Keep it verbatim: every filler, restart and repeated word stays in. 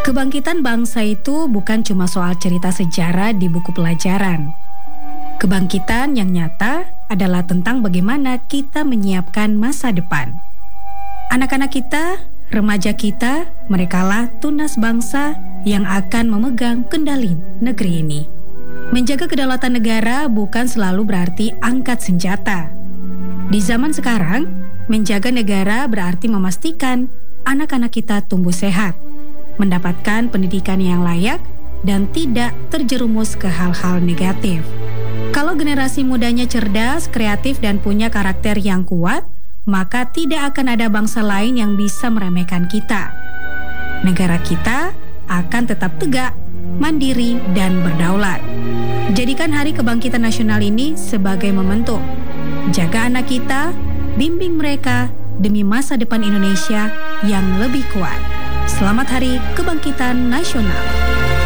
Kebangkitan bangsa itu bukan cuma soal cerita sejarah di buku pelajaran. Kebangkitan yang nyata adalah tentang bagaimana kita menyiapkan masa depan. Anak-anak kita, remaja kita, merekalah tunas bangsa yang akan memegang kendali negeri ini. Menjaga kedaulatan negara bukan selalu berarti angkat senjata. Di zaman sekarang, menjaga negara berarti memastikan anak-anak kita tumbuh sehat, mendapatkan pendidikan yang layak, dan tidak terjerumus ke hal-hal negatif. Kalau generasi mudanya cerdas, kreatif, dan punya karakter yang kuat, maka tidak akan ada bangsa lain yang bisa meremehkan kita. Negara kita akan tetap tegak, mandiri, dan berdaulat. Jadikan Hari Kebangkitan Nasional ini sebagai momentum. Jaga anak kita, bimbing mereka demi masa depan Indonesia yang lebih kuat. Selamat Hari Kebangkitan Nasional.